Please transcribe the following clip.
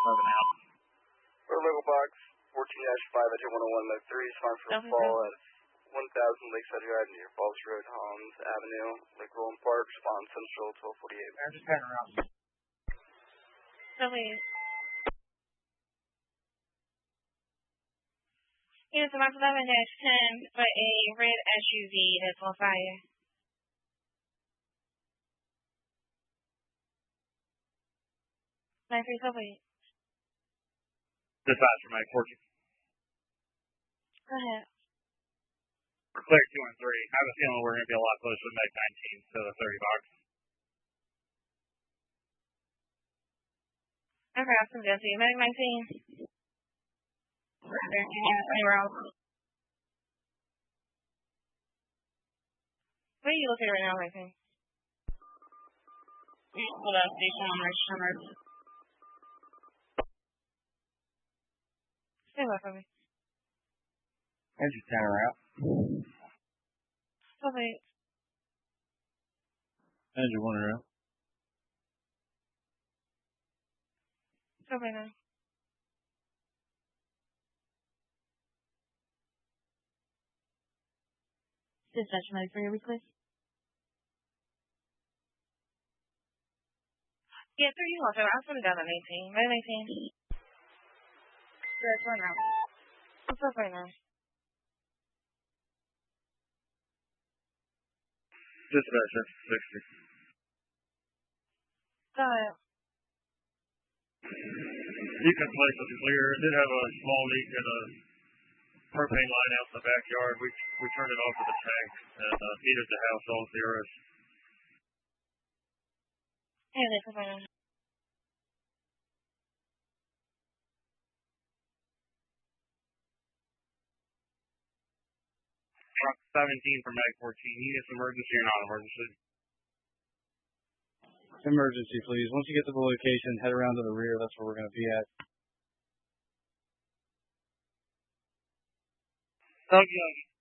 moving out. For local box 14-5 at 101 Lake 3, spawn for fall at 1000 Lakeside Drive near Falls Road, Holmes Avenue, Lake Roland Park, spawn Central 1248. I'm just turning around. Please. Here's about 11-10 for a red SUV that's on fire. Nice, so wait. Dispatch from Mike 14. Go ahead. We're clear 2 and 3. I have a feeling we're going to be a lot closer to Meg 19 to the 30 box. Okay, I'll send that to you. Meg 19. Anywhere else? Where are you looking right now, Nathan? Hold up, station on my Stay away from me. And just turn around. So wait. And you want around. So wait now. Dispatch mode for your request. Yeah, 3 you also. I'll put it down on 18. May 18. Good, run out. What's up right now? Dispatch 60. Go ahead. You can place it clear. It did have a small leak in a propane line out in the backyard. We turned it off with the tank and heated the house all zeros. Hey, this is right now. Truck 17 from Mag 14. You get emergency or non-emergency? Emergency, please. Once you get to the location, head around to the rear. That's where we're going to be at. Doug Young.